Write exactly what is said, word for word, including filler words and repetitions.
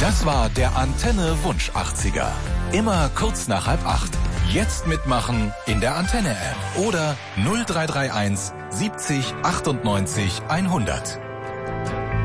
Das war der Antenne Wunsch achtziger. Immer kurz nach halb acht. Jetzt mitmachen in der Antenne-App oder null drei drei eins siebzig achtundneunzig hundert.